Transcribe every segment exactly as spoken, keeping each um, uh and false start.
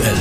Aktuell.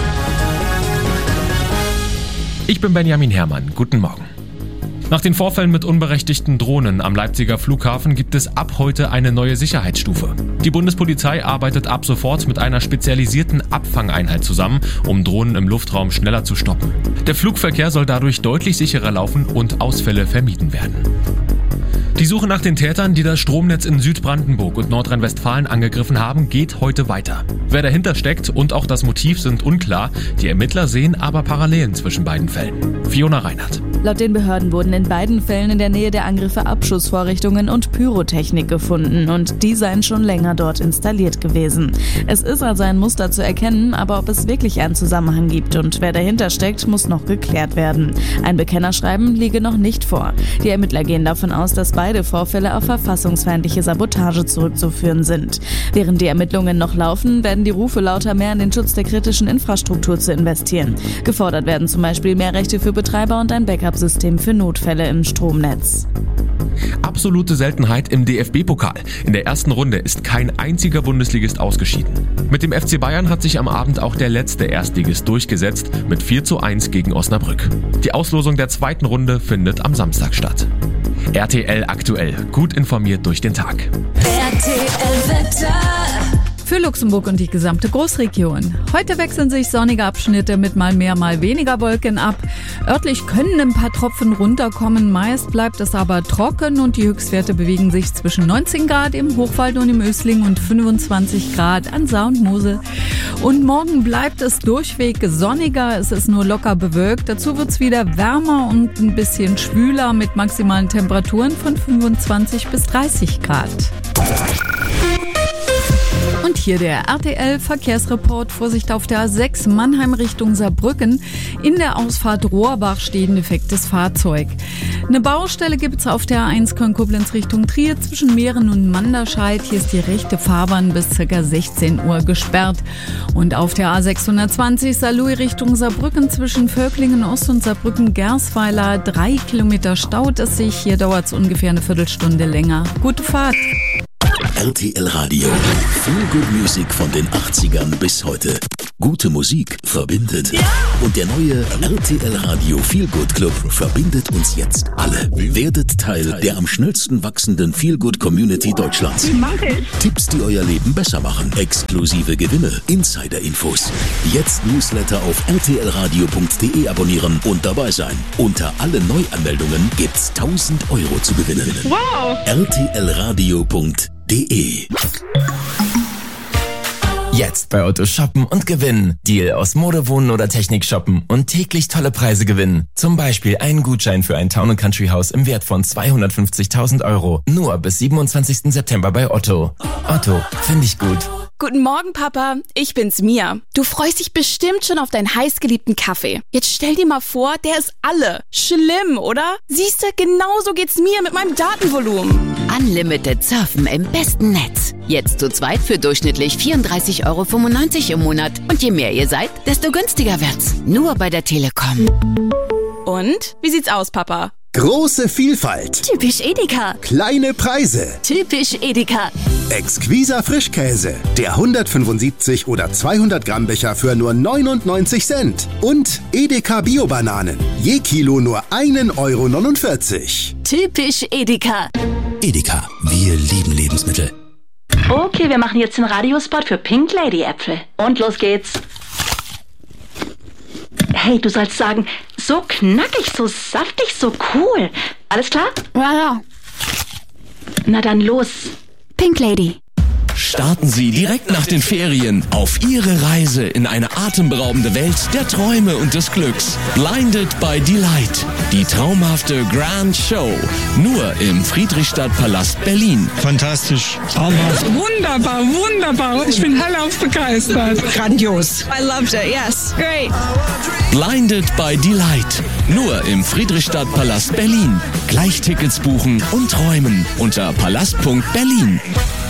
Ich bin Benjamin Herrmann. Guten Morgen. Nach den Vorfällen mit unberechtigten Drohnen am Leipziger Flughafen gibt es ab heute eine neue Sicherheitsstufe. Die Bundespolizei arbeitet ab sofort mit einer spezialisierten Abfangeinheit zusammen, um Drohnen im Luftraum schneller zu stoppen. Der Flugverkehr soll dadurch deutlich sicherer laufen und Ausfälle vermieden werden. Die Suche nach den Tätern, die das Stromnetz in Südbrandenburg und Nordrhein-Westfalen angegriffen haben, geht heute weiter. Wer dahinter steckt und auch das Motiv sind unklar. Die Ermittler sehen aber Parallelen zwischen beiden Fällen. Fiona Reinhardt. Laut den Behörden wurden in beiden Fällen in der Nähe der Angriffe Abschussvorrichtungen und Pyrotechnik gefunden und die seien schon länger dort installiert gewesen. Es ist also ein Muster zu erkennen, aber ob es wirklich einen Zusammenhang gibt und wer dahinter steckt, muss noch geklärt werden. Ein Bekennerschreiben liege noch nicht vor. Die Ermittler gehen davon aus, dass beide Vorfälle auf verfassungsfeindliche Sabotage zurückzuführen sind. Während die Ermittlungen noch laufen, werden die Rufe lauter, mehr in den Schutz der kritischen Infrastruktur zu investieren. Gefordert werden zum Beispiel mehr Rechte für Betreiber und ein Backup-System für Notfälle im Stromnetz. Absolute Seltenheit im D F B-Pokal. In der ersten Runde ist kein einziger Bundesligist ausgeschieden. Mit dem F C Bayern hat sich am Abend auch der letzte Erstligist durchgesetzt mit vier zu eins gegen Osnabrück. Die Auslosung der zweiten Runde findet am Samstag statt. R T L aktuell. Gut informiert durch den Tag. R T L-Wetter. Für Luxemburg und die gesamte Großregion. Heute wechseln sich sonnige Abschnitte mit mal mehr, mal weniger Wolken ab. Örtlich können ein paar Tropfen runterkommen. Meist bleibt es aber trocken und die Höchstwerte bewegen sich zwischen neunzehn Grad im Hochwald und im Ösling und fünfundzwanzig Grad an Saar und Mosel. Und morgen bleibt es durchweg sonniger. Es ist nur locker bewölkt. Dazu wird es wieder wärmer und ein bisschen schwüler mit maximalen Temperaturen von fünfundzwanzig bis dreißig Grad. Und hier der R T L-Verkehrsreport. Vorsicht auf der A sechs Mannheim Richtung Saarbrücken. In der Ausfahrt Rohrbach steht ein defektes Fahrzeug. Eine Baustelle gibt es auf der A eins Köln-Koblenz Richtung Trier zwischen Mähren und Manderscheid. Hier ist die rechte Fahrbahn bis ca. sechzehn Uhr gesperrt. Und auf der A sechshundertzwanzig Saarlouis Richtung Saarbrücken zwischen Völklingen Ost und Saarbrücken-Gersweiler. Drei Kilometer staut es sich. Hier dauert es ungefähr eine Viertelstunde länger. Gute Fahrt! R T L Radio. Feel Good Music von den achtzigern bis heute. Gute Musik verbindet. Ja! Und der neue R T L Radio Feel Good Club verbindet uns jetzt alle. Werdet Teil der am schnellsten wachsenden Feel Good Community Deutschlands. Mach ich. Tipps, die euer Leben besser machen. Exklusive Gewinne. Insider-Infos. Jetzt Newsletter auf r t l radio punkt d e abonnieren und dabei sein. Unter alle Neuanmeldungen gibt's tausend Euro zu gewinnen. Wow! r t l radio punkt d e. Jetzt bei Otto shoppen und gewinnen. Deal aus Mode, Wohnen oder Technik shoppen und täglich tolle Preise gewinnen. Zum Beispiel einen Gutschein für ein Town and Country Haus im Wert von zweihundertfünfzigtausend Euro. Nur bis siebenundzwanzigsten September bei Otto. Otto, finde ich gut. Guten Morgen, Papa. Ich bin's, Mia. Du freust dich bestimmt schon auf deinen heißgeliebten Kaffee. Jetzt stell dir mal vor, der ist alle. Schlimm, oder? Siehste, genauso geht's mir mit meinem Datenvolumen. Unlimited Surfen im besten Netz. Jetzt zu zweit für durchschnittlich vierunddreißig Euro fünfundneunzig im Monat. Und je mehr ihr seid, desto günstiger wird's. Nur bei der Telekom. Und? Wie sieht's aus, Papa? Große Vielfalt. Typisch Edeka. Kleine Preise. Typisch Edeka. Exquiser Frischkäse. Der hundertfünfundsiebzig oder zweihundert Gramm Becher für nur neunundneunzig Cent. Und Edeka Bio-Bananen. Je Kilo nur ein Euro neunundvierzig. Typisch Edeka. Edeka, wir lieben Lebensmittel. Okay, wir machen jetzt den Radiospot für Pink Lady Äpfel. Und los geht's. Hey, du sollst sagen, so knackig, so saftig, so cool. Alles klar? Ja, ja. Na dann los. Pink Lady. Starten Sie direkt nach den Ferien auf Ihre Reise in eine atemberaubende Welt der Träume und des Glücks. Blinded by Delight. Die traumhafte Grand Show. Nur im Friedrichstadtpalast Berlin. Fantastisch. Traumhaft. Wunderbar, wunderbar. Ich bin hellauf begeistert. Grandios. I loved it, yes. Great. Blinded by Delight. Nur im Friedrichstadtpalast Berlin. Gleich Tickets buchen und träumen unter palast punkt berlin.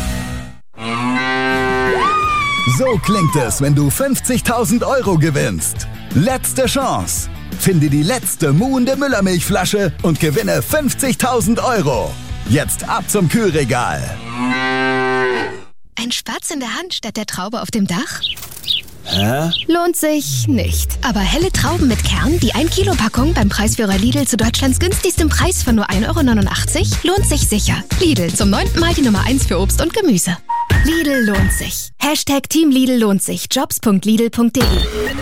So klingt es, wenn du fünfzigtausend Euro gewinnst. Letzte Chance. Finde die letzte muhende Müllermilchflasche und gewinne fünfzigtausend Euro. Jetzt ab zum Kühlregal. Ein Spatz in der Hand statt der Traube auf dem Dach? Hä? Lohnt sich nicht. Aber helle Trauben mit Kern, die ein Kilo Packung beim Preisführer Lidl zu Deutschlands günstigstem Preis von nur ein Euro neunundachtzig, lohnt sich sicher. Lidl, zum neunten Mal die Nummer eins für Obst und Gemüse. Lidl lohnt sich. Hashtag Team Lidl lohnt sich. Jobs punkt lidl punkt de.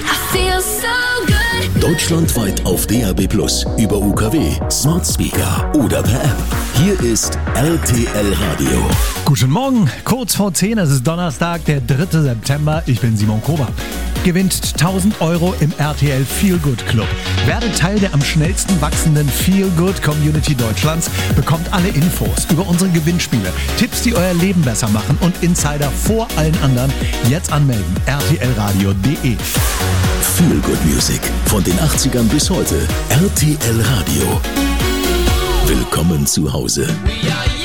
Deutschlandweit auf D A B plus, über U K W, Smart Speaker oder per App. Hier ist R T L Radio. Guten Morgen, kurz vor zehn, es ist Donnerstag, der dritte September. Ich bin Simon Kober. Gewinnt tausend Euro im R T L Feel Good Club. Werdet Teil der am schnellsten wachsenden Feel Good Community Deutschlands. Bekommt alle Infos über unsere Gewinnspiele, Tipps, die euer Leben besser machen und Insider vor allen anderen. Jetzt anmelden. R T L radio punkt de. Feel Good Music. Von den achtzigern bis heute. R T L Radio. Willkommen zu Hause.